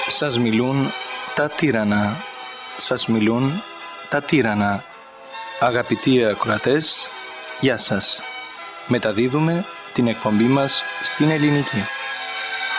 Σας μιλούν τα τύρανα. Σας μιλούν τα τύρανα. Αγαπητοί ακροατές, γεια σας. Μεταδίδουμε την εκπομπή μας στην ελληνική.